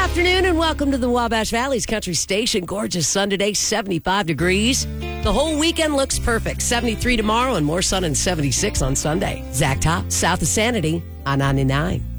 afternoon and welcome to the Wabash Valley's Country Station. Gorgeous sun today, 75 degrees. The whole weekend looks perfect. 73 tomorrow and more sun and 76 on Sunday. Zach Top, south of Sanity on 99.